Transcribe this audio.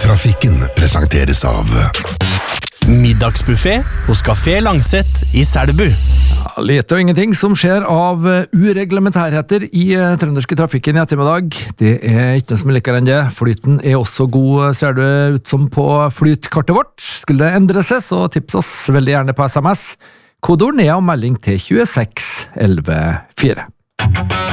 Trafikken presenteres av Middagsbuffet hos Café Langset i Selbu. Lite og ingenting som skjer av ureglementærheter i trønderske trafikken i ettermiddag. Det ikke noe som liker enn det. Flyten også god, ser det ut som på flytkartet vårt. Skulle det endre seg, så tips oss veldig gjerne på SMS. Kodeord ned og melding til 26 11 4.